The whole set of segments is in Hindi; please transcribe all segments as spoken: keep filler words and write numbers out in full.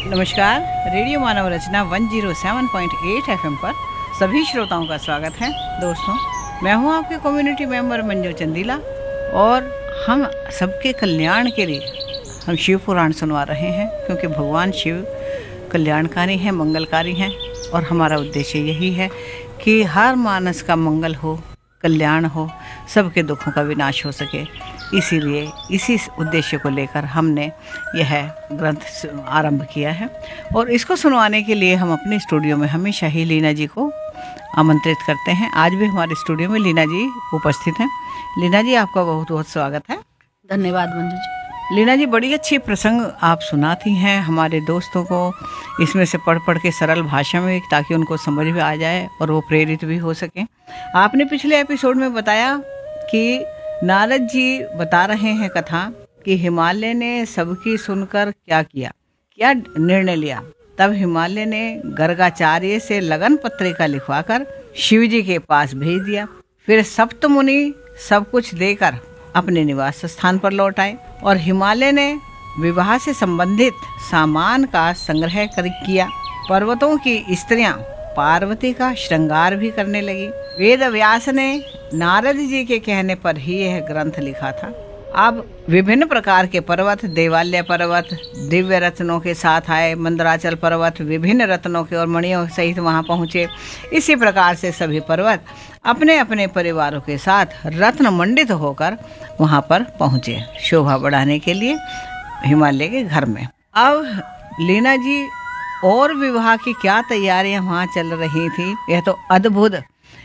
नमस्कार। रेडियो मानव रचना एक सौ सात पॉइंट आठ एफएम पर सभी श्रोताओं का स्वागत है। दोस्तों, मैं हूं आपके कम्युनिटी मेंबर मंजू चंदीला और हम सबके कल्याण के लिए हम शिव पुराण सुनवा रहे हैं, क्योंकि भगवान शिव कल्याणकारी हैं, मंगलकारी हैं और हमारा उद्देश्य यही है कि हर मानस का मंगल हो, कल्याण हो, सबके दुखों का विनाश हो सके। इसीलिए इसी उद्देश्य को लेकर हमने यह ग्रंथ आरंभ किया है और इसको सुनवाने के लिए हम अपने स्टूडियो में हमेशा ही लीना जी को आमंत्रित करते हैं। आज भी हमारे स्टूडियो में लीना जी उपस्थित हैं। लीना जी, आपका बहुत बहुत स्वागत है। धन्यवाद मंजू जी। लीना जी, बड़ी अच्छी प्रसंग आप सुनाती हैं हमारे दोस्तों को, इसमें से पढ़ पढ़ के सरल भाषा में, ताकि उनको समझ में आ जाए और वो प्रेरित भी हो सकें। आपने पिछले एपिसोड में बताया कि नारद जी बता रहे हैं कथा कि हिमालय ने सबकी सुनकर क्या किया, क्या निर्णय लिया। तब हिमालय ने गर्गाचार्य से लगन पत्रिका लिखवाकर शिव जी के पास भेज दिया। फिर सप्त मुनि सब कुछ देकर अपने निवास स्थान पर लौट आए और हिमालय ने विवाह से संबंधित सामान का संग्रह कर किया। पर्वतों की स्त्रियां पार्वती का श्रृंगार भी करने लगी। वेद व्यास ने नारद जी के कहने पर ही यह ग्रंथ लिखा था। अब विभिन्न प्रकार के पर्वत, देवालय पर्वत दिव्य रत्नों के साथ आए, मंदराचल पर्वत विभिन्न रत्नों के और मणियों सहित वहां पहुंचे। इसी प्रकार से सभी पर्वत अपने अपने परिवारों के साथ रत्न मंडित होकर वहां पर पहुंचे, शोभा बढ़ाने के लिए हिमालय के घर में। अब लीना जी, और विवाह की क्या तैयारियां वहां चल रही थी। यह तो अद्भुत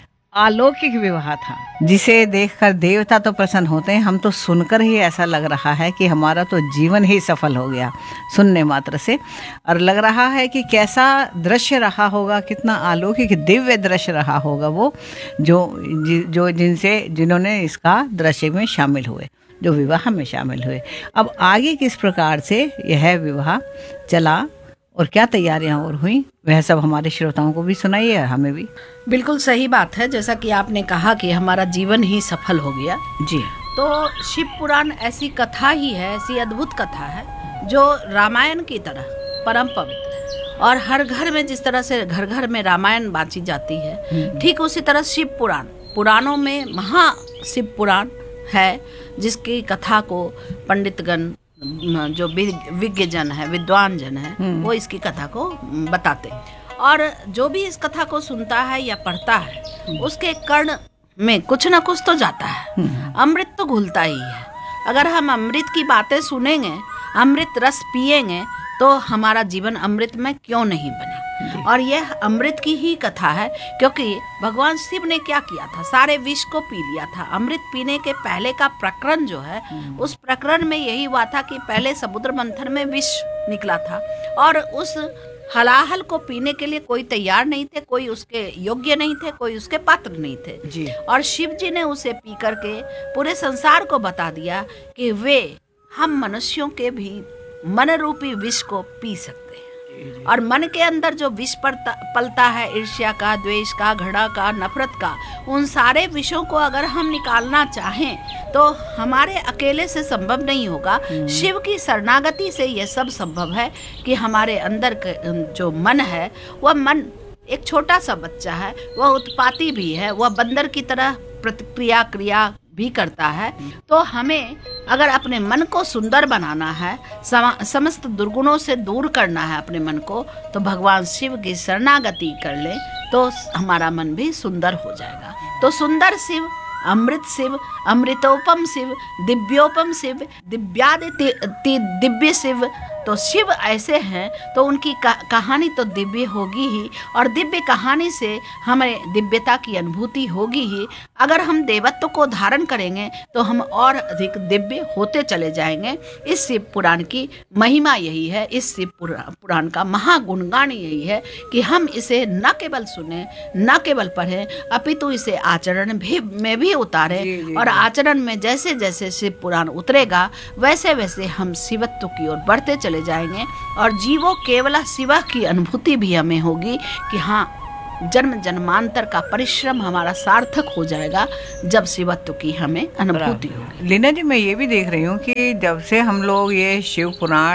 अलौकिक विवाह था, जिसे देखकर देवता तो प्रसन्न होते हैं, हम तो सुनकर ही ऐसा लग रहा है कि हमारा तो जीवन ही सफल हो गया सुनने मात्र से। और लग रहा है कि कैसा दृश्य रहा होगा, कितना अलौकिक दिव्य दृश्य रहा होगा वो जो जो जिनसे जिन्होंने इसका दृश्य में शामिल हुए, जो विवाह में शामिल हुए। अब आगे किस प्रकार से यह विवाह चला और क्या तैयारियां और हुई, वह सब हमारे श्रोताओं को भी सुनाइए, हमें भी। बिल्कुल सही बात है। जैसा कि आपने कहा कि हमारा जीवन ही सफल हो गया जी, तो शिव पुराण ऐसी कथा ही है, ऐसी अद्भुत कथा है जो रामायण की तरह परम पवित्र है। और हर घर में जिस तरह से घर घर में रामायण बांची जाती है, ठीक उसी तरह शिव पुराण, पुराणों में महा शिव पुराण है, जिसकी कथा को पंडितगण, जो विज्ञ जन है, विद्वान जन है, वो इसकी कथा को बताते हैं। और जो भी इस कथा को सुनता है या पढ़ता है, उसके कर्ण में कुछ ना कुछ तो जाता है। अमृत तो घुलता ही है। अगर हम अमृत की बातें सुनेंगे, अमृत रस पिएंगे, तो हमारा जीवन अमृत में क्यों नहीं बने। और यह अमृत की ही कथा है, क्योंकि भगवान शिव ने क्या किया था, सारे विष को पी लिया था। अमृत पीने के पहले का प्रकरण जो है, उस प्रकरण में यही हुआ था कि पहले समुद्र मंथन में विष निकला था और उस हलाहल को पीने के लिए कोई तैयार नहीं थे, कोई उसके योग्य नहीं थे, कोई उसके पात्र नहीं थे जी। और शिव जी ने उसे पी करके पूरे संसार को बता दिया कि वे हम मनुष्यों के भी मन रूपी विष को पी सकते हैं। और मन के अंदर जो विष पलता है, ईर्ष्या का, द्वेष का, घृणा का, नफरत का, उन सारे विषयों को अगर हम निकालना चाहें तो हमारे अकेले से संभव नहीं होगा। शिव की शरणागति से यह सब संभव है कि हमारे अंदर जो मन है, वह मन एक छोटा सा बच्चा है, वह उत्पाती भी है, वह बंदर की तरह प्रतिक्रिया क्रिया भी करता है। तो हमें अगर अपने मन को सुंदर बनाना है, समस्त दुर्गुणों से दूर करना है अपने मन को, तो भगवान शिव की शरणागति कर ले तो हमारा मन भी सुंदर हो जाएगा। तो सुंदर शिव, अमृत शिव, अमृतोपम शिव, दिव्योपम शिव, दिव्यादि दिव्य शिव। तो शिव ऐसे हैं तो उनकी कहानी तो दिव्य होगी ही, और दिव्य कहानी से हमें दिव्यता की अनुभूति होगी ही। अगर हम देवत्व को धारण करेंगे तो हम और अधिक दिव्य होते चले जाएंगे। इस शिव पुराण की महिमा यही है, इस शिव पुराण का महागुणगान यही है कि हम इसे न केवल सुने, न केवल पढ़ें, अपितु इसे आचरण भी में भी उतारें। और आचरण में जैसे जैसे शिव पुराण उतरेगा, वैसे वैसे हम शिवत्व की ओर बढ़ते चले जाएंगे और जीवो केवल शिव की अनुभूति भी हमें होगी कि हाँ, जन्म जन्मांतर का परिश्रम हमारा सार्थक हो जाएगा जब शिवत्व की हमें अनुभूति होगी। लीना जी, मैं ये भी देख रही हूँ कि जब से हम लोग ये शिव पुराण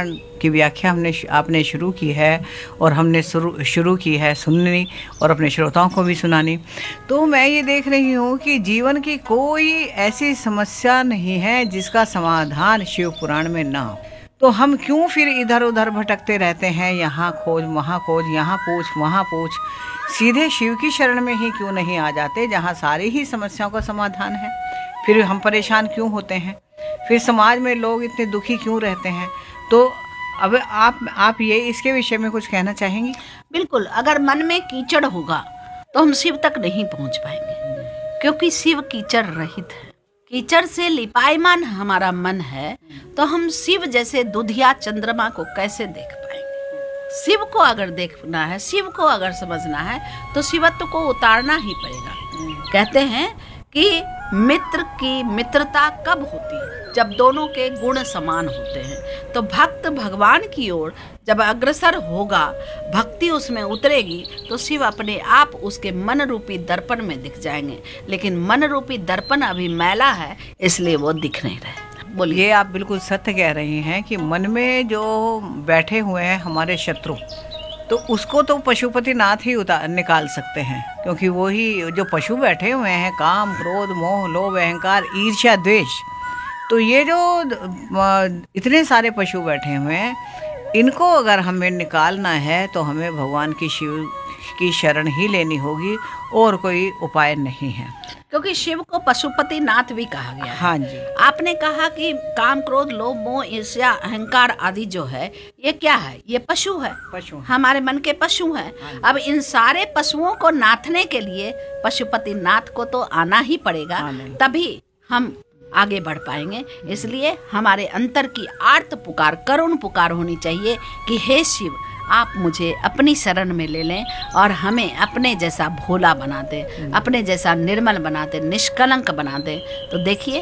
की व्याख्या हमने आपने शुरू की है और हमने शुरू शुरू की है सुननी और अपने श्रोताओं को भी सुनानी। तो मैं ये देख रही हूँ कि जीवन की कोई ऐसी समस्या नहीं है जिसका समाधान शिव पुराण में ना हो। तो हम क्यों फिर इधर उधर भटकते रहते हैं, यहाँ खोज वहाँ खोज, यहाँ पूछ वहाँ पूछ, सीधे शिव की शरण में ही क्यों नहीं आ जाते जहाँ सारी ही समस्याओं का समाधान है। फिर हम परेशान क्यों होते हैं, फिर समाज में लोग इतने दुखी क्यों रहते हैं। तो अब आप आप ये इसके विषय में कुछ कहना चाहेंगी? बिल्कुल, अगर मन में कीचड़ होगा तो हम शिव तक नहीं पहुंच पाएंगे, क्योंकि शिव कीचड़ रहित है। कीचड़ से लिपायमान हमारा मन है तो हम शिव जैसे दुधिया चंद्रमा को कैसे देख पाएंगे। शिव को अगर देखना है, शिव को अगर समझना है तो शिवत्व को उतारना ही पड़ेगा। कहते हैं कि मित्र की मित्रता कब होती है, जब दोनों के गुण समान होते हैं। तो भक्त भगवान की ओर जब अग्रसर होगा, भक्ति उसमें उतरेगी, तो शिव अपने आप उसके मन रूपी दर्पण में दिख जाएंगे। लेकिन मन रूपी दर्पण अभी मैला है, इसलिए वो दिख नहीं रहे। बोलिए। ये आप बिल्कुल सत्य कह रही हैं कि मन में जो बैठे हुए हैं हमारे शत्रु, तो उसको तो पशुपतिनाथ ही उतार निकाल सकते हैं, क्योंकि वो ही जो पशु बैठे हुए हैं, काम क्रोध मोह लोभ अहंकार ईर्ष्या द्वेष, तो ये जो इतने सारे पशु बैठे हुए हैं, इनको अगर हमें निकालना है तो हमें भगवान की शिव की शरण ही लेनी होगी, और कोई उपाय नहीं है। क्योंकि शिव को पशुपतिनाथ भी कहा गया है। हाँ जी। आपने कहा कि काम क्रोध लोभ मोह ईर्ष्या अहंकार आदि जो है, ये क्या है? ये पशु है, पशु हमारे मन के पशु हैं। अब इन सारे पशुओं को नाथने के लिए पशुपतिनाथ को तो आना ही पड़ेगा, तभी हम आगे बढ़ पाएंगे। इसलिए हमारे अंतर की आर्त पुकार, करुण पुकार होनी चाहिए कि हे शिव, आप मुझे अपनी शरण में ले लें और हमें अपने जैसा भोला बना दे, अपने जैसा निर्मल बना दे, निष्कलंक बना दे। तो देखिए,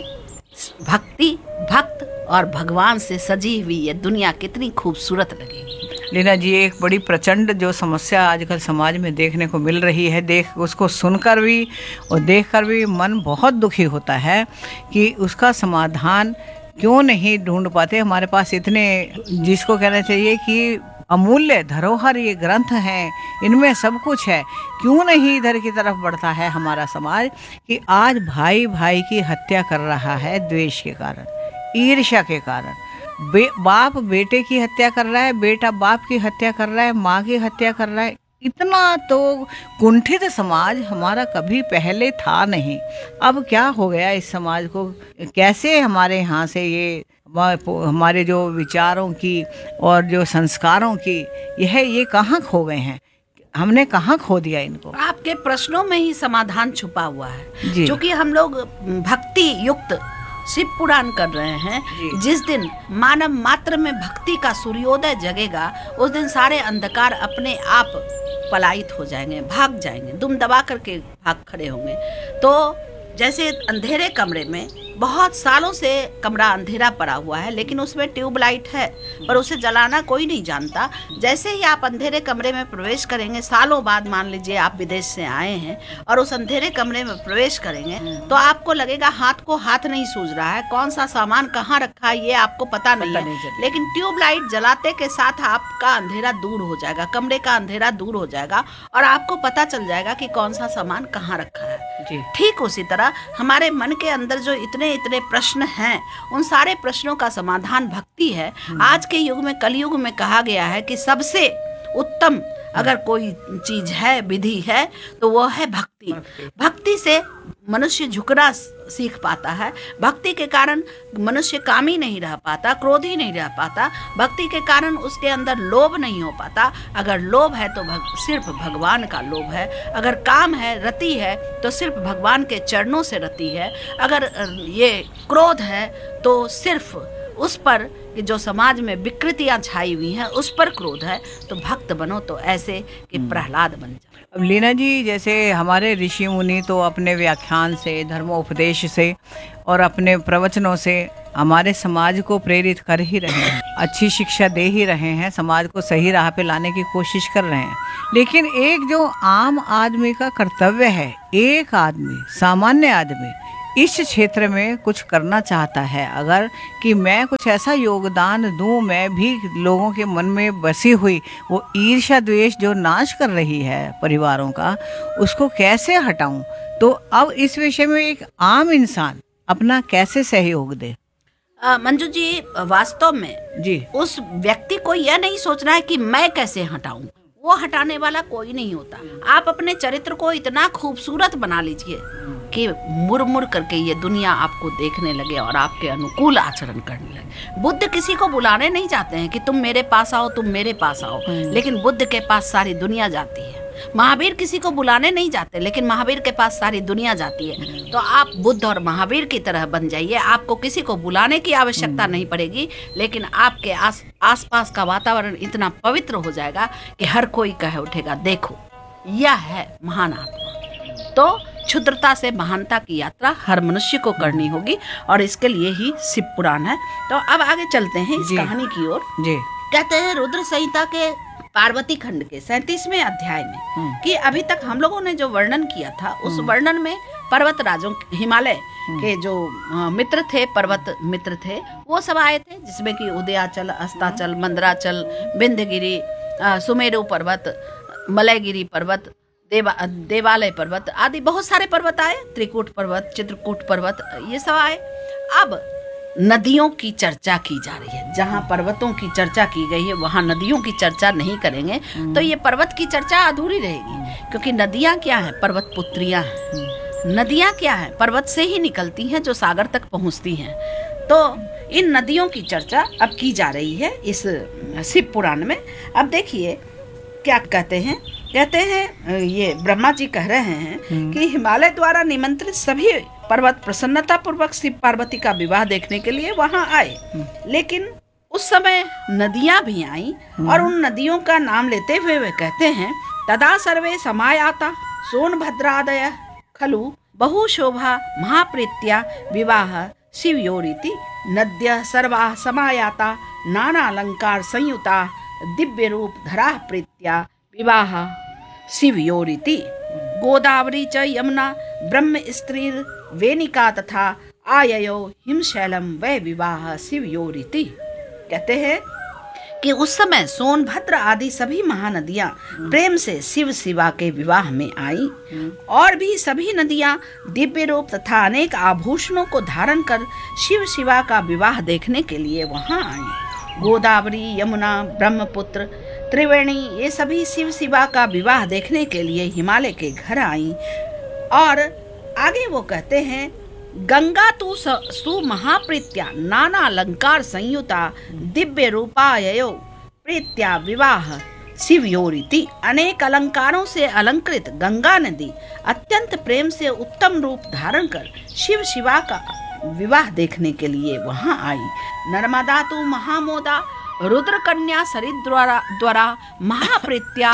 भक्ति भक्त और भगवान से सजी हुई ये दुनिया कितनी खूबसूरत लगेगी। लीना जी, एक बड़ी प्रचंड जो समस्या आजकल समाज में देखने को मिल रही है, देख उसको सुनकर भी और देखकर भी मन बहुत दुखी होता है कि उसका समाधान क्यों नहीं ढूंढ पाते। हमारे पास इतने, जिसको कहना चाहिए कि अमूल्य धरोहर ये ग्रंथ हैं, इनमें सब कुछ है, क्यों नहीं इधर की तरफ बढ़ता है हमारा समाज कि आज भाई भाई की हत्या कर रहा है द्वेष के कारण, ईर्ष्या के कारण। बे, बाप बेटे की हत्या कर रहा है, बेटा बाप की हत्या कर रहा है, माँ की हत्या कर रहा है। इतना तो कुंठित समाज हमारा कभी पहले था नहीं। अब क्या हो गया इस समाज को, कैसे हमारे यहाँ से ये हमारे जो विचारों की और जो संस्कारों की यह ये कहाँ खो गए हैं, हमने कहाँ खो दिया इनको। आपके प्रश्नों में ही समाधान छुपा हुआ है, क्योंकि हम लोग भक्ति युक्त शिव पुराण कर रहे हैं। जिस दिन मानव मात्र में भक्ति का सूर्योदय जगेगा, उस दिन सारे अंधकार अपने आप पलायित हो जाएंगे, भाग जाएंगे, दुम दबा करके भाग खड़े होंगे। तो जैसे अंधेरे कमरे में बहुत सालों से कमरा अंधेरा पड़ा हुआ है, लेकिन उसमें ट्यूबलाइट है, पर उसे जलाना कोई नहीं जानता। जैसे ही आप अंधेरे कमरे में प्रवेश करेंगे, सालों बाद मान लीजिए आप विदेश से आए हैं और उस अंधेरे कमरे में प्रवेश करेंगे, तो आपको लगेगा हाथ को हाथ नहीं सूझ रहा है, कौन सा सामान कहाँ रखा है ये आपको पता नहीं है। लेकिन ट्यूबलाइट जलाते के साथ आपका अंधेरा दूर हो जाएगा, कमरे का अंधेरा दूर हो जाएगा और आपको पता चल जाएगा कि कौन सा सामान कहाँ रखा है। ठीक उसी तरह हमारे मन के अंदर जो इतने इतने प्रश्न हैं, उन सारे प्रश्नों का समाधान भक्ति है। आज के युग में, कलयुग में कहा गया है कि सबसे उत्तम अगर कोई चीज है, विधि है, तो वो है भक्ति। भक्ति से मनुष्य झुकना सीख पाता है। भक्ति के कारण मनुष्य कामी नहीं रह पाता, क्रोधी नहीं रह पाता। भक्ति के कारण उसके अंदर लोभ नहीं हो पाता। अगर लोभ है तो भग, सिर्फ भगवान का लोभ है। अगर काम है, रति है, तो सिर्फ भगवान के चरणों से रति है। अगर ये क्रोध है तो सिर्फ उस पर कि जो समाज में विकृतियां छाई हुई हैं उस पर क्रोध है। तो भक्त बनो तो ऐसे कि प्रहलाद बन जाओ। अब लीना जी, जैसे हमारे ऋषि मुनि तो अपने व्याख्यान से, धर्मोपदेश से और अपने प्रवचनों से हमारे समाज को प्रेरित कर ही रहे हैं, अच्छी शिक्षा दे ही रहे हैं, समाज को सही राह पे लाने की कोशिश कर रहे हैं। लेकिन एक जो आम आदमी का कर्तव्य है, एक आदमी, सामान्य आदमी, इस क्षेत्र में कुछ करना चाहता है, अगर कि मैं कुछ ऐसा योगदान दूं, मैं भी लोगों के मन में बसी हुई वो ईर्ष्या द्वेष जो नाश कर रही है परिवारों का, उसको कैसे हटाऊं। तो अब इस विषय में एक आम इंसान अपना कैसे सहयोग दे। अ, मंजू जी, वास्तव में जी उस व्यक्ति को यह नहीं सोचना है कि मैं कैसे हटाऊं, वो हटाने वाला कोई नहीं होता। आप अपने चरित्र को इतना खूबसूरत बना लीजिए कि मुड़ मुड़ करके ये दुनिया आपको देखने लगे और आपके अनुकूल आचरण करने लगे। बुद्ध किसी को बुलाने नहीं जाते हैं कि तुम मेरे पास आओ, तुम मेरे पास आओ, लेकिन बुद्ध के पास सारी दुनिया जाती है। महावीर किसी को बुलाने नहीं जाते, लेकिन महावीर के पास सारी दुनिया जाती है। तो आप बुद्ध और महावीर की तरह बन जाइए, आपको किसी को बुलाने की आवश्यकता नहीं पड़ेगी, लेकिन आपके आस आसपास का वातावरण इतना पवित्र हो जाएगा कि हर कोई कह उठेगा, देखो यह है महान आत्मा। तो क्षुद्रता से महानता की यात्रा हर मनुष्य को करनी होगी, और इसके लिए ही शिव पुराण है। तो अब आगे चलते हैं इस जी। कहानी की ओर। जी कहते हैं रुद्र संहिता के पार्वती खंड के सैंतीसवें अध्याय में कि अभी तक हम लोगों ने जो वर्णन किया था, उस वर्णन में पर्वत राजों, हिमालय के जो अ, मित्र थे, पर्वत मित्र थे, वो सब आए थे, जिसमें कि उदयाचल, अस्ताचल, मंदराचल, विंध्यगिरी, अ, सुमेरु पर्वत, मलयगिरी पर्वत, देवा देवालय पर्वत आदि बहुत सारे पर्वत आए, त्रिकूट पर्वत, चित्रकूट पर्वत, ये सब आए। अब नदियों की चर्चा की जा रही है। जहाँ पर्वतों की चर्चा की गई है वहाँ नदियों की चर्चा नहीं करेंगे तो ये पर्वत की चर्चा अधूरी रहेगी, क्योंकि नदियाँ क्या हैं? पर्वत पुत्रियाँ हैं। नदियाँ क्या हैं? पर्वत से ही निकलती हैं, जो सागर तक पहुँचती हैं। तो इन नदियों की चर्चा अब की जा रही है इस शिव पुराण में। अब देखिए क्या कहते हैं। कहते हैं ये ब्रह्मा जी कह रहे हैं कि हिमालय द्वारा निमंत्रित सभी पर्वत प्रसन्नता पूर्वक शिव पार्वती का विवाह देखने के लिए वहां आए, लेकिन उस समय नदियां भी आईं और उन नदियों का नाम लेते हुए वे कहते हैं, तदा सर्वे समायाता सोनभद्रादय खलु बहु शोभा महाप्रीत्या विवाह शिवयोरिति नद्य सर्वा समायाता नाना अलंकार संयुता दिव्य रूप धरा प्रीत्या विवाह शिवयोरिति गोदावरी च यमुना ब्रह्म स्त्री वेनिका तथा आययो हिमशैलम वै विवाह शिवयोरिति। कहते हैं कि उस समय सोनभद्र आदि सभी महानदियां प्रेम से शिव शिवा के विवाह में आई, और भी सभी नदियां दिव्य रूप तथा अनेक आभूषणों को धारण कर शिव शिवा का विवाह देखने के लिए वहां आई। गोदावरी, यमुना, ब्रह्मपुत्र, त्रिवेणी ये सभी शिव शिवा का विवाह देखने के लिए हिमालय के घर आई। और आगे वो कहते हैं, गंगा तु सु महाप्रीत्या नाना अलंकार संयुता दिव्य रूपाययो प्रीत्या विवाह शिवयोरिति। अनेक अलंकारों से अलंकृत गंगा नदी अत्यंत प्रेम से उत्तम रूप धारण कर शिव शिवा का विवाह देखने के लिए वहां आई। नर्मदा तु महामोदा रुद्र कन्या सरित द्वारा द्वारा महाप्रीत्या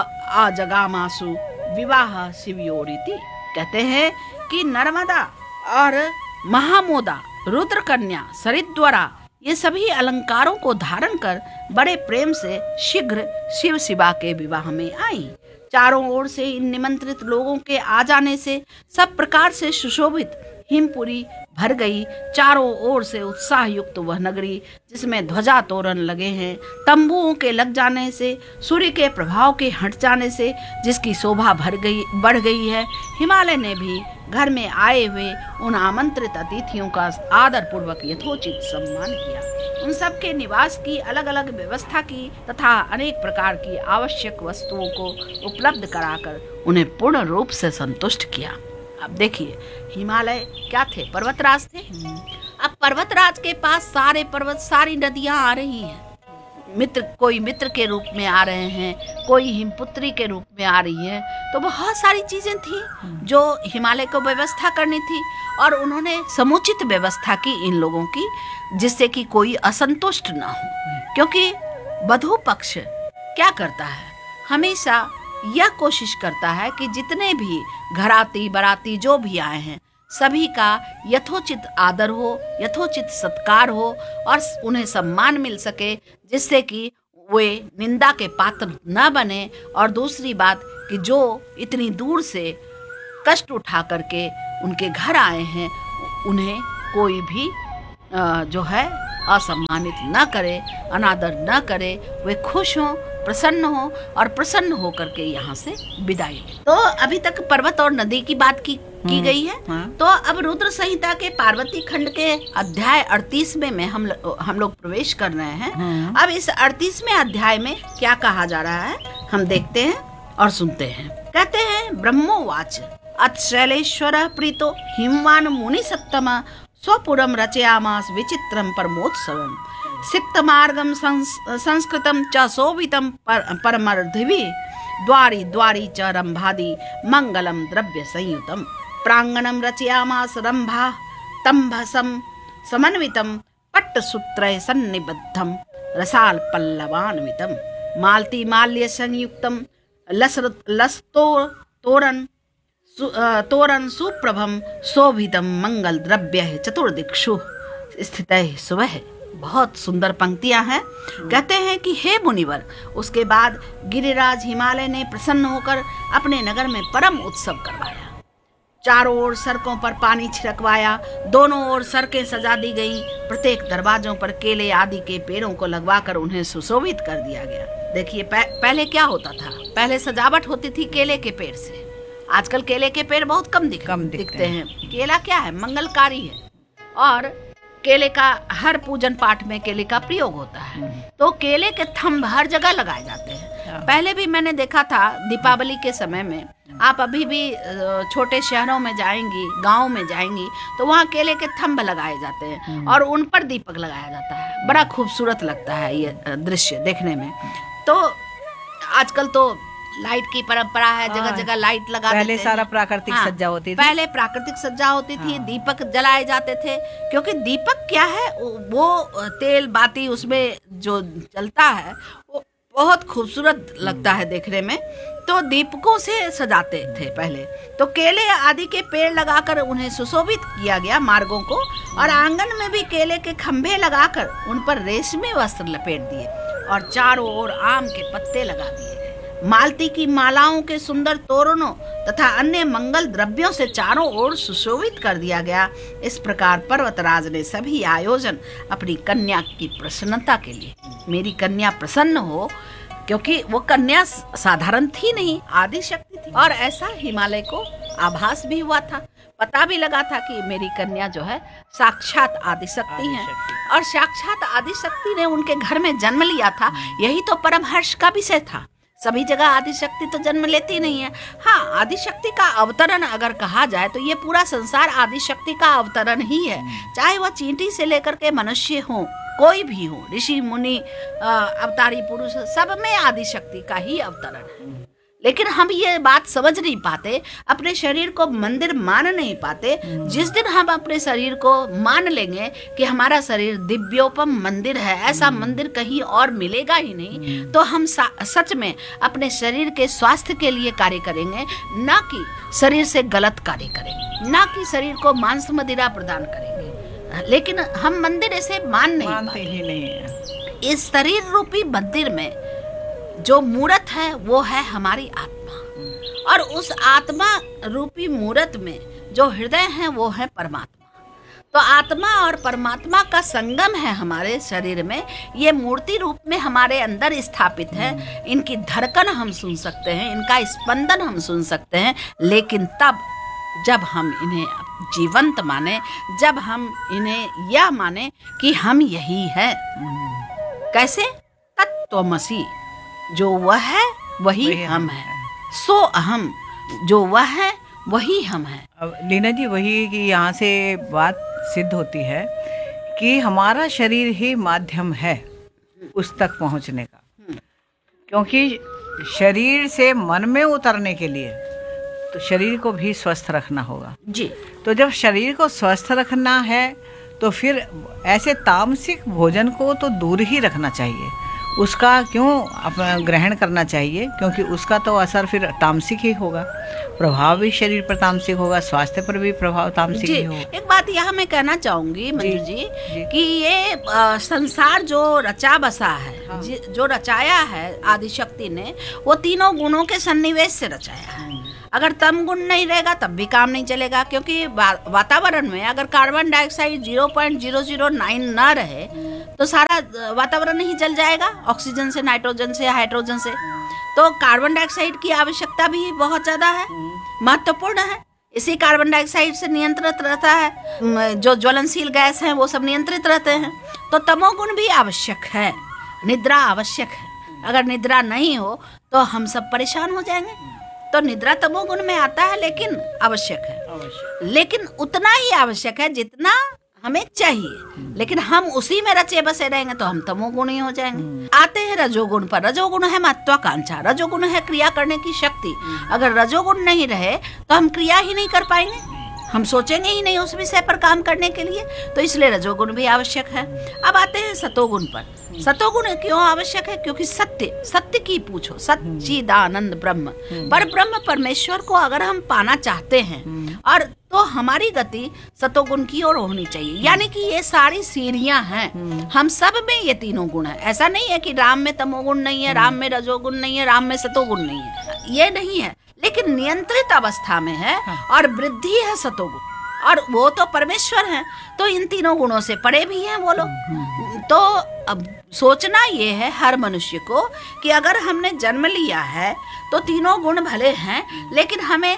आजगामासु विवाह शिवयोरिति। कहते हैं कि नर्मदा और महामोदा, रुद्र कन्या, सरित द्वारा ये सभी अलंकारों को धारण कर बड़े प्रेम से शीघ्र शिव शिवा के विवाह में आई। चारों ओर से इन निमंत्रित लोगों के आ जाने से सब प्रकार से सुशोभित हिमपुरी भर गई। चारों ओर से उत्साह युक्त वह नगरी, जिसमें ध्वजा तोरण लगे हैं, तंबुओं के लग जाने से, सूर्य के प्रभाव के हट जाने से जिसकी शोभा भर गई बढ़ गई है। हिमालय ने भी घर में आए हुए उन आमंत्रित अतिथियों का आदर पूर्वक यथोचित सम्मान किया। उन सब के निवास की अलग अलग व्यवस्था की तथा अनेक प्रकार की आवश्यक वस्तुओं को उपलब्ध कराकर उन्हें पूर्ण रूप से संतुष्ट किया। अब देखिए, हिमालय क्या थे? पर्वतराज थे। अब पर्वतराज के पास सारे पर्वत, सारी नदियां आ रही हैं। मित्र, कोई मित्र के रूप में आ रहे हैं, कोई हिमपुत्री के रूप में आ रही है। तो बहुत सारी चीजें थी जो हिमालय को व्यवस्था करनी थी, और उन्होंने समुचित व्यवस्था की इन लोगों की, जिससे कि कोई असंतुष्ट ना हो। क्योंकि वधू पक्ष क्या करता है? हमेशा यह कोशिश करता है कि जितने भी घराती बराती जो भी आए हैं सभी का यथोचित आदर हो, यथोचित सत्कार हो और उन्हें सम्मान मिल सके, जिससे कि वे निंदा के पात्र न बने। और दूसरी बात कि जो इतनी दूर से कष्ट उठा करके उनके घर आए हैं उन्हें कोई भी अ, जो है असम्मानित न करे, अनादर न करे, वे खुश हों, प्रसन्न हो और प्रसन्न होकर के यहाँ से विदाई लें। तो अभी तक पर्वत और नदी की बात की की गई है। हाँ। तो अब रुद्र संहिता के पार्वती खंड के अध्याय अड़तीसवें में हम ल- हम लोग प्रवेश कर रहे हैं। हाँ। अब इस अड़तीसवें अध्याय में क्या कहा जा रहा है हम देखते हैं और सुनते हैं। कहते हैं, ब्रह्मोवाच अतशैलेश्वर प्रीतो हिमवान मुनि सत्तम स्वपुरम रचयामास विचित्रम परमोत्सवम सिक्तमार्गम संस- संस्कृतम च शोभितम पर, परमर्धिभि द्वारि द्वारि च रंभादि मंगलम द्रव्य संयुतम प्रांगणम रचयामास रंभा तंभसम समन्वितम पट्टसूत्रय सन्निबद्धम रसाल पल्लवान्वितम मालती माल्य संयुक्तम लसर लस्तो तोरण सु, अ, तोरण सुप्रभम शोभितम मंगल द्रव्य चतुर्दिक्षु स्थित सुबह। बहुत सुंदर पंक्तियां हैं। कहते हैं कि हे मुनिवर, उसके बाद गिरिराज हिमालय ने प्रसन्न होकर अपने नगर में परम उत्सव करवाया। चारों ओर सड़कों पर पानी छिड़कवाया, दोनों ओर सड़कें सजा दी गईं, प्रत्येक दरवाजों पर केले आदि के पेड़ों को लगवाकर उन्हें सुशोभित कर दिया गया। देखिए, पहले क्या होता था, पहले सजावट होती थी केले के पेड़ से। आजकल केले के पेड़ बहुत कम दिख कम दिखते दिखते हैं। केला क्या है, मंगलकारी है और केले का हर पूजन पाठ में केले का प्रयोग होता है। तो केले के थंब हर जगह लगाए जाते हैं। पहले भी मैंने देखा था दीपावली के समय में, आप अभी भी अ, छोटे शहरों में जाएंगी, गांव में जाएंगी तो वहाँ केले के थंब लगाए जाते हैं और उन पर दीपक लगाया जाता है। बड़ा खूबसूरत लगता है ये अ, दृश्य देखने में। तो आजकल तो लाइट की परंपरा है, जगह हाँ। जगह लाइट लगा पहले देते सारा हैं। प्राकृतिक हाँ, सज्जा होती थी। पहले प्राकृतिक सज्जा होती थी, हाँ। दीपक जलाए जाते थे। क्योंकि दीपक क्या है, वो तेल बाती उसमें जो जलता है वो बहुत खूबसूरत लगता है देखने में। तो दीपकों से सजाते थे पहले। तो केले आदि के पेड़ लगाकर उन्हें सुशोभित किया गया मार्गों को, और आंगन में भी केले के खंभे लगाकर उन पर रेशमी वस्त्र लपेट दिए और चारों ओर आम के पत्ते लगा दिए। मालती की मालाओं के सुंदर तोरणों तथा अन्य मंगल द्रव्यों से चारों ओर सुशोभित कर दिया गया। इस प्रकार पर्वतराज ने सभी आयोजन अपनी कन्या की प्रसन्नता के लिए, मेरी कन्या प्रसन्न हो, क्योंकि वो कन्या साधारण थी नहीं, आदि शक्ति थी। और ऐसा हिमालय को आभास भी हुआ था, पता भी लगा था कि मेरी कन्या जो है साक्षात आदि शक्ति है। और साक्षात आदि शक्ति ने उनके घर में जन्म लिया था, यही तो परम हर्ष का विषय था। सभी जगह आदि शक्ति तो जन्म लेती नहीं है। हाँ, आदि शक्ति का अवतरण अगर कहा जाए तो ये पूरा संसार आदि शक्ति का अवतरण ही है। चाहे वह चींटी से लेकर के मनुष्य हो, कोई भी हो, ऋषि मुनि अवतारी पुरुष, सब में आदि शक्ति का ही अवतरण है। लेकिन हम ये बात समझ नहीं पाते, अपने शरीर को मंदिर मान नहीं पाते। जिस दिन हम अपने शरीर को मान लेंगे कि हमारा शरीर दिव्योपम मंदिर है, ऐसा मंदिर कहीं और मिलेगा ही नहीं, तो हम सच में अपने शरीर के स्वास्थ्य के लिए कार्य करेंगे, ना कि शरीर से गलत कार्य करेंगे, ना कि शरीर को मांस मदिरा प्रदान करेंगे। लेकिन हम मंदिर ऐसे मान नहीं मानते पाते। ही नहीं है। इस शरीर रूपी मंदिर में जो मूर्त है वो है हमारी आत्मा, और उस आत्मा रूपी मूर्त में जो हृदय है वो है परमात्मा। तो आत्मा और परमात्मा का संगम है हमारे शरीर में, ये मूर्ति रूप में हमारे अंदर स्थापित है। इनकी धड़कन हम सुन सकते हैं, इनका स्पंदन हम सुन सकते हैं, लेकिन तब जब हम इन्हें जीवंत माने, जब हम इन्हें यह माने कि हम यही है। कैसे? तत्त्वमसि, जो वह है वही, वही हम है, सो अहम, जो वह है वही हम है। अब लीना जी, वही कि यहाँ से बात सिद्ध होती है कि हमारा शरीर ही माध्यम है उस तक पहुँचने का। क्योंकि शरीर से मन में उतरने के लिए तो शरीर को भी स्वस्थ रखना होगा जी। तो जब शरीर को स्वस्थ रखना है तो फिर ऐसे तामसिक भोजन को तो दूर ही रखना चाहिए। उसका क्यों अपना ग्रहण करना चाहिए, क्योंकि उसका तो असर फिर तामसिक ही होगा, प्रभाव भी शरीर पर तामसिक होगा, स्वास्थ्य पर भी प्रभाव तामसिक जी ही होगा। एक बात यहाँ मैं कहना चाहूंगी मंजू जी, जी। कि ये अ, संसार जो रचा बसा है, हाँ। जि- जो रचाया है आदिशक्ति ने, वो तीनों गुणों के सन्निवेश से रचाया है। अगर तम गुण नहीं रहेगा तब भी काम नहीं चलेगा, क्योंकि वा- वातावरण में अगर carbon dioxide zero point zero zero nine न रहे तो सारा अ, वातावरण ही जल जाएगा, ऑक्सीजन से, नाइट्रोजन से, हाइड्रोजन से। तो कार्बन डाइऑक्साइड की आवश्यकता भी बहुत ज्यादा है, महत्वपूर्ण है। इसी कार्बन डाइऑक्साइड से नियंत्रित रहता है, म, जो ज्वलनशील गैस हैं वो सब नियंत्रित रहते हैं। तो तमोगुण भी आवश्यक है, निद्रा आवश्यक है। अगर निद्रा नहीं हो तो हम सब परेशान हो जाएंगे। तो निद्रा तमोगुण में आता है, लेकिन आवश्यक है, अवश्य। लेकिन उतना ही आवश्यक है जितना हमें चाहिए। लेकिन हम उसी में रचे बसे रहेंगे तो हम तमोगुणी हो जाएंगे। आते हैं रजोगुण पर। रजोगुण है महत्वाकांक्षा, रजोगुण है क्रिया करने की शक्ति। अगर रजोगुण नहीं रहे तो हम क्रिया ही नहीं कर पाएंगे, हम सोचेंगे ही नहीं उस विषय पर काम करने के लिए। तो इसलिए रजोगुण भी आवश्यक है। अब आते हैं सतोगुण पर। सतोगुण क्यों आवश्यक है? क्योंकि सत्य, सत्य की पूछो, सच्चिदानंद ब्रह्म, पर ब्रह्म परमेश्वर को अगर हम पाना चाहते हैं और तो हमारी गति सतोगुण की ओर होनी चाहिए। यानी कि ये सारी सीढ़ियां हैं, हम सब में ये तीनों गुण है। ऐसा नहीं है कि राम में तमोगुण नहीं है, राम में रजोगुण नहीं है, राम में सतोगुण नहीं है, ये नहीं है। लेकिन नियंत्रित अवस्था में है और वृद्धि है सतोगुण, और वो तो परमेश्वर हैं, तो इन तीनों गुणों से परे भी हैं वो लोग। तो अब सोचना ये है हर मनुष्य को कि अगर हमने जन्म लिया है तो तीनों गुण भले हैं, लेकिन हमें,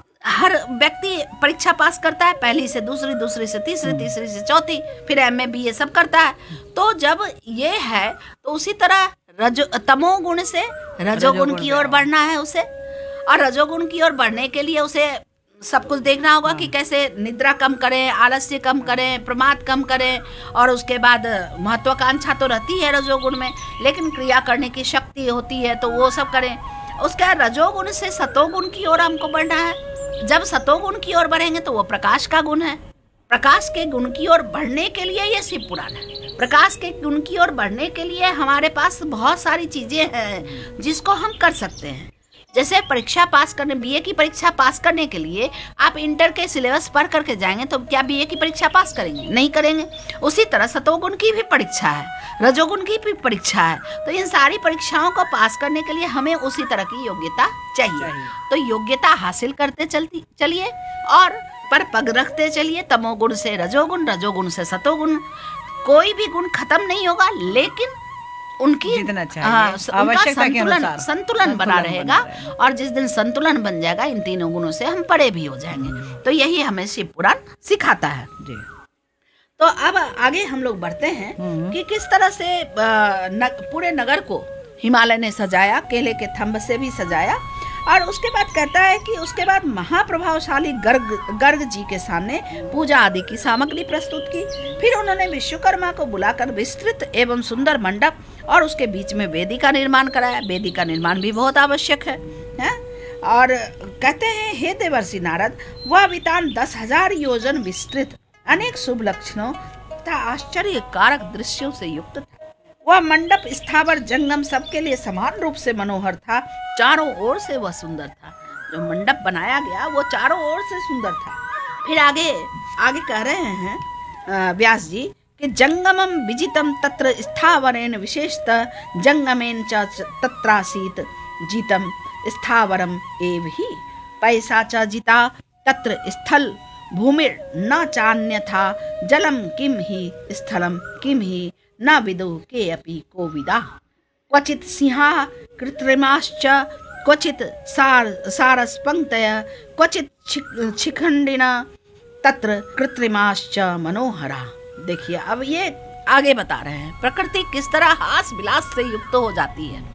हर व्यक्ति परीक्षा पास करता है, पहली से दूसरी, दूसरी से तीसरी, तीसरी से चौथी, फिर एम ए बी ए सब करता है। तो जब ये है तो उसी तरह रजो तमोगुण से रजोगुण की ओर बढ़ना है उसे, और रजोगुण की ओर बढ़ने के लिए उसे सब कुछ देखना होगा कि कैसे निद्रा कम करें, आलस्य कम करें, प्रमाद कम करें, और उसके बाद महत्वाकांक्षा तो रहती है रजोगुण में, लेकिन क्रिया करने की शक्ति होती है तो वो सब करें। उसका रजोगुण से सतोगुण की ओर हमको बढ़ना है। जब सतोगुण की ओर बढ़ेंगे तो वो प्रकाश का गुण है। प्रकाश के गुण की ओर बढ़ने के लिए ये शिव पुराण है। प्रकाश के गुण की ओर बढ़ने के लिए हमारे पास बहुत सारी चीजें हैं जिसको हम कर सकते हैं। जैसे परीक्षा पास करने, बीए की परीक्षा पास करने के लिए आप इंटर के सिलेबस पढ़ करके जाएंगे तो क्या बीए की परीक्षा पास करेंगे? नहीं करेंगे। उसी तरह सतोगुण की भी परीक्षा है, रजोगुण की भी परीक्षा है। तो इन सारी परीक्षाओं को पास करने के लिए हमें उसी तरह की योग्यता चाहिए, चाहिए। तो योग्यता हासिल करते चलती चलिए और पर पग रखते चलिए। तमोगुण से रजोगुण, रजोगुण से सतोगुण, कोई भी गुण खत्म नहीं होगा, लेकिन उनकी जितना चाहिए, हाँ, उनका आवश्यकता के संतुलन अनुसार संतुलन बना रहेगा। और जिस दिन संतुलन बन जाएगा इन तीनों गुणों से हम परे भी हो जाएंगे। तो यही हमें शिव पुराण सिखाता है जी। तो अब आगे हम लोग बढ़ते हैं कि किस तरह से अ, न, पूरे नगर को हिमालय ने सजाया, केले के थंब से भी सजाया। और उसके बाद कहता है कि उसके बाद महाप्रभावशाली गर्ग गर्ग जी के सामने पूजा आदि की सामग्री प्रस्तुत की। फिर उन्होंने विश्वकर्मा को बुलाकर विस्तृत एवं सुंदर मंडप और उसके बीच में वेदी का निर्माण कराया। वेदी का निर्माण भी बहुत आवश्यक है, है? और कहते हैं, हे देवर्षि नारद, वह वितान दस हजार योजन विस्तृत, अनेक शुभ लक्षणों तथा आश्चर्य कारक दृश्यों से युक्त था। वह मंडप स्थावर जंगम सबके लिए समान रूप से मनोहर था। चारों ओर से वह सुंदर था। जो मंडप बनाया गया वो चारों ओर से सुंदर था। फिर आगे आगे कह रहे हैं अ, व्यास जी कि जंगमम विजितम तत्र स्थावरेण विशेषतः जंगमेन च तत्रासीत जीतम स्थावरम एव ही पैसा च जिता तत्र स्थल भूमिर न चान्यथा जलम किम ही स्थलम किम ही न विदु के अपि कोविदा क्वचित सिंहा कृत्रिमाश्च क्वचित सार सारसपंक्तय क्वचित शिखंडिना तत्र कृत्रिमाश्च मनोहरा। देखिए अब ये आगे बता रहे हैं प्रकृति किस तरह हास विलास से युक्त हो जाती है।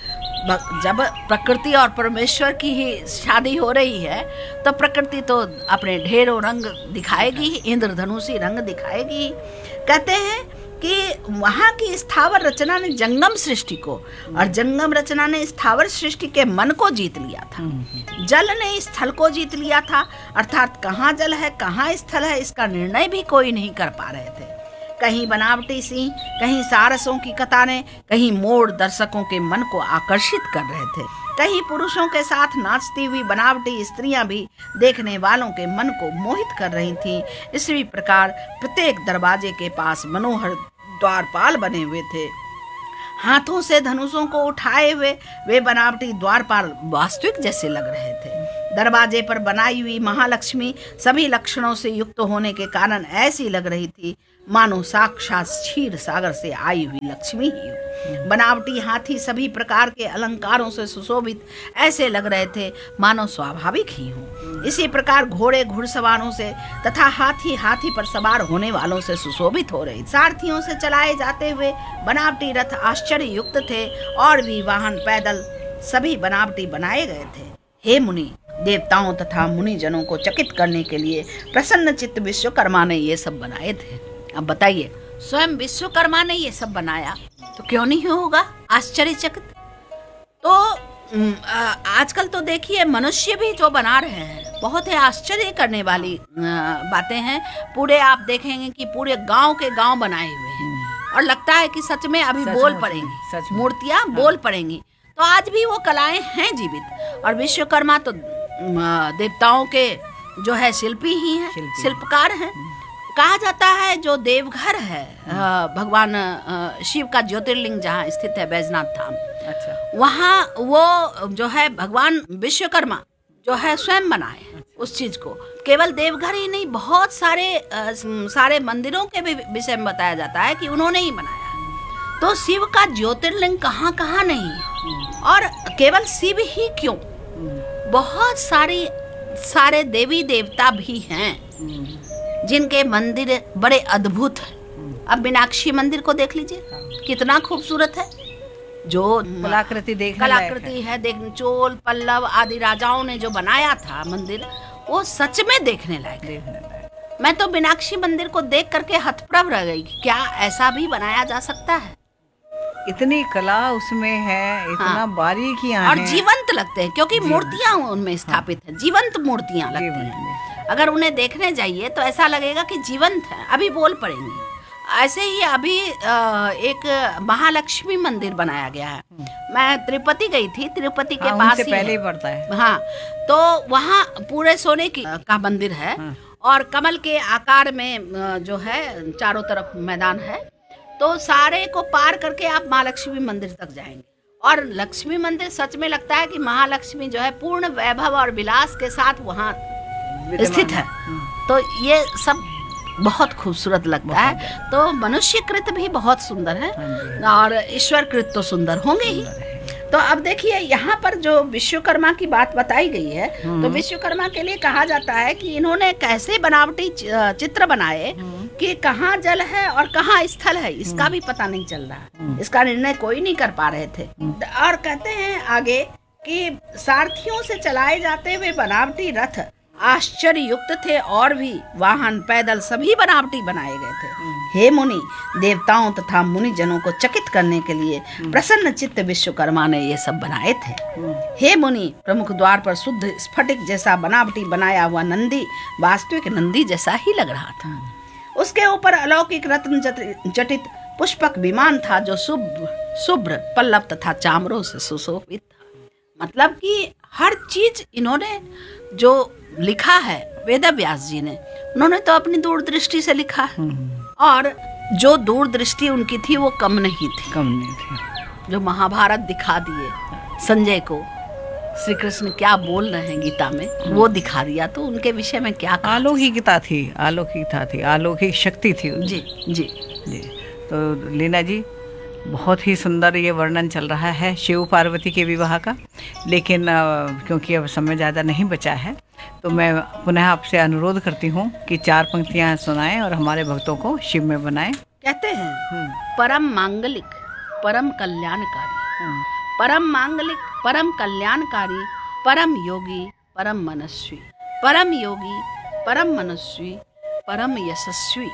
जब प्रकृति और परमेश्वर की ही शादी हो रही है तो प्रकृति तो अपने ढेरों रंग दिखाएगी, इंद्रधनुषी रंग दिखाएगी। कहते हैं कि वहाँ की स्थावर रचना ने जंगम सृष्टि को और जंगम रचना ने स्थावर सृष्टि के मन को जीत लिया था। जल ने स्थल को जीत लिया था, अर्थात कहाँ जल है कहाँ स्थल है इसका निर्णय भी कोई नहीं कर पा रहे थे। कहीं बनावटी सी, कहीं सारसों की कतारें, कहीं मोड़ दर्शकों के मन को आकर्षित कर रहे थे। कहीं पुरुषों के साथ नाचती हुई बनावटी स्त्रियां भी देखने वालों के मन को मोहित कर रही थीं। इसी प्रकार प्रत्येक दरवाजे के पास मनोहर द्वारपाल बने हुए थे। हाथों से धनुषों को उठाए हुए वे बनावटी द्वारपाल वास्तविक जैसे लग रहे थे। दरवाजे पर बनाई हुई महालक्ष्मी सभी लक्षणों से युक्त होने के कारण ऐसी लग रही थी मानो साक्षात क्षीर सागर से आई हुई लक्ष्मी ही हो। बनावटी हाथी सभी प्रकार के अलंकारों से सुशोभित ऐसे लग रहे थे मानो स्वाभाविक ही हो। इसी प्रकार घोड़े घुड़सवारों से तथा हाथी हाथी पर सवार होने वालों से सुशोभित हो रहे। सारथियों से चलाए जाते हुए बनावटी रथ आश्चर्य युक्त थे और भी वाहन पैदल सभी बनावटी बनाए गए थे। हे मुनि, देवताओं तथा मुनि जनों को चकित करने के लिए प्रसन्न चित्त विश्वकर्मा ने ये सब बनाए थे। अब बताइए, स्वयं विश्वकर्मा ने ये सब बनाया तो क्यों नहीं होगा आश्चर्यचकित? तो आजकल तो देखिए मनुष्य भी जो बना रहे हैं बहुत ही आश्चर्य करने वाली बातें हैं। पूरे आप देखेंगे कि पूरे गांव के गांव बनाए हुए हैं और लगता है कि सच में अभी बोल पड़ेंगी, मूर्तियां हाँ। बोल पड़ेंगी। तो आज भी वो कलाएं हैं जीवित। और विश्वकर्मा तो देवताओं के जो है शिल्पी ही हैं, शिल्पकार हैं। कहा जाता है जो देवघर है भगवान शिव का ज्योतिर्लिंग जहाँ स्थित है बैजनाथ धाम, अच्छा। वहाँ वो जो है भगवान विश्वकर्मा जो है स्वयं बनाए अच्छा। उस चीज को केवल देवघर ही नहीं, बहुत सारे आ, सारे मंदिरों के भी विषय में बताया जाता है कि उन्होंने ही बनाया। तो शिव का ज्योतिर्लिंग कहाँ कहाँ नहीं, और केवल शिव ही क्यों, बहुत सारी सारे देवी देवता भी हैं जिनके मंदिर बड़े अद्भुत हैं। अब मीनाक्षी मंदिर को देख लीजिए, कितना खूबसूरत है। जो कलाकृति देख कलाकृति है, देख चोल पल्लव आदि राजाओं ने जो बनाया था मंदिर, वो सच में देखने लायक है। मैं तो मीनाक्षी मंदिर को देख करके हतप्रभ रह गई, क्या ऐसा भी बनाया जा सकता है? इतनी कला उसमें है, इतना हाँ। बारीकियां और जीवंत लगते हैं क्योंकि मूर्तियां उनमें स्थापित है, जीवंत मूर्तियां लगती हैं। अगर उन्हें देखने जाइए तो ऐसा लगेगा कि जीवंत है, अभी बोल पड़ेंगी। ऐसे ही अभी एक महालक्ष्मी मंदिर बनाया गया है। मैं तिरुपति गई थी, तिरुपति के हाँ, पास ही पहले ही पड़ता है। हाँ, तो वहाँ पूरे सोने की का मंदिर है हाँ। और कमल के आकार में जो है चारों तरफ मैदान है। तो सारे को पार करके आप महालक्ष्मी मंदिर तक जाएंगे और लक्ष्मी मंदिर सच में लगता है कि महालक्ष्मी जो है पूर्ण वैभव और विलास के साथ वहाँ स्थित है। तो ये सब बहुत खूबसूरत लगता है। तो मनुष्य कृत भी बहुत सुंदर है और ईश्वर कृत तो सुंदर होंगे ही। तो अब देखिए यहाँ पर जो विश्वकर्मा की बात बताई गई है, तो विश्वकर्मा के लिए कहा जाता है कि इन्होंने कैसे बनावटी चित्र बनाए कि कहाँ जल है और कहाँ स्थल है, इसका भी पता नहीं चल रहा, इसका निर्णय कोई नहीं कर पा रहे थे। और कहते हैं आगे कि सारथियों से चलाए जाते हुए बनावटी रथ आश्चर्य युक्त थे और भी वाहन पैदल सभी बनावटी बनाए गए थे। हे मुनि, देवताओं तथा मुनि जनों को चकित करने के लिए प्रसन्न चित्त विश्वकर्मा ने ये सब बनाए थे। हे मुनि, प्रमुख द्वार पर शुद्ध स्फटिक जैसा बनावटी बनाया हुआ नंदी वास्तविक नंदी जैसा ही लग रहा था। उसके ऊपर अलौकिक रत्न जटित पुष्पक विमान था जो शुभ्र शुभ्र पल्लव तथा चामरों से सुशोभित था। मतलब कि हर चीज इन्होंने जो लिखा है वेद व्यास जी ने, उन्होंने तो अपनी दूरदृष्टि से लिखा है और जो दूरदृष्टि उनकी थी वो कम नहीं थी कम नहीं थी जो महाभारत दिखा दिए संजय को, श्री कृष्ण क्या बोल रहे हैं गीता में वो दिखा दिया, तो उनके विषय में क्या अलौकिकता थी, अलौकिकता थी, अलौकिक शक्ति थी। जी जी जी। तो लीना जी, बहुत ही सुंदर ये वर्णन चल रहा है शिव पार्वती के विवाह का, लेकिन क्योंकि अब समय ज़्यादा नहीं बचा है तो मैं पुनः आपसे अनुरोध करती हूँ कि चार पंक्तियाँ सुनाएं और हमारे भक्तों को शिव में बनाएं। कहते हैं परम मांगलिक परम कल्याणकारी, परम मांगलिक परम कल्याणकारी, परम योगी परम मनस्वी, परम योगी परम मनस्वी, परम यशस्वी,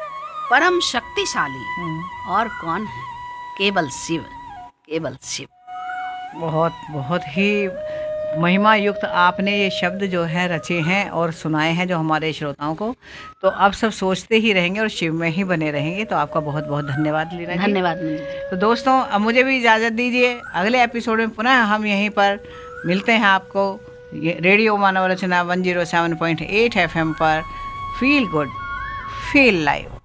परम शक्तिशाली और कौन है? केवल शिव, केवल शिव। बहुत बहुत ही महिमा युक्त आपने ये शब्द जो है रचे हैं और सुनाए हैं जो हमारे श्रोताओं को, तो अब सब सोचते ही रहेंगे और शिव में ही बने रहेंगे। तो आपका बहुत बहुत धन्यवाद लीना जी। धन्यवाद मंजू जी। तो दोस्तों अब मुझे भी इजाज़त दीजिए, अगले एपिसोड में पुनः हम यहीं पर मिलते हैं आपको ये रेडियो मानव रचना one zero seven point eight F M पर। Feel good feel live.